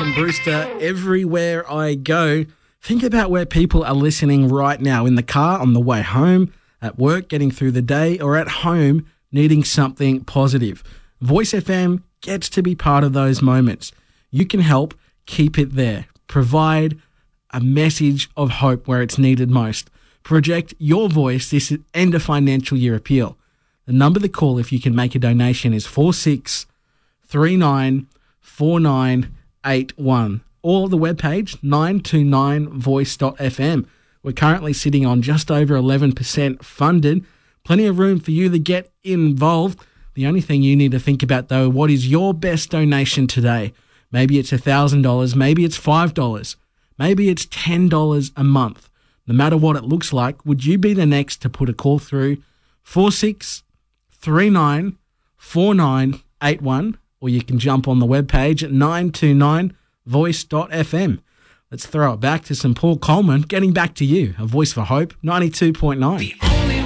Coleman Brewster, Everywhere I Go. Think about where people are listening right now, in the car, on the way home, at work, getting through the day, or at home, needing something positive. Voice FM gets to be part of those moments. You can help keep it there. Provide a message of hope where it's needed most. Project your voice this end of financial year appeal. The number to call if you can make a donation is 46394981. Or the webpage 929voice.fm. We're currently sitting on just over 11% funded. Plenty of room for you to get involved. The only thing you need to think about, though, what is your best donation today? Maybe it's $1,000, maybe it's $5, maybe it's $10 a month. No matter what it looks like, would you be the next to put a call through 46394981, or you can jump on the webpage at 929voice.fm. Let's throw it back to some Paul Coleman. Getting back to you, a voice for hope, 92.9.